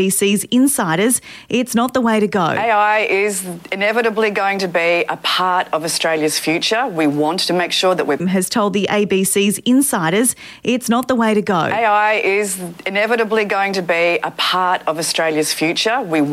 ABC's insiders, it's not the way to go. AI is inevitably going to be a part of Australia's future. We want to make sure that we has told the ABC's insiders it's not the way to go. AI is inevitably going to be a part of Australia's future. We